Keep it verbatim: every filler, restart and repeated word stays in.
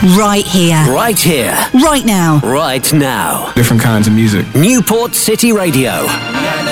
Right here. Right here. Right now. Right now. Different kinds of music. Newport City Radio.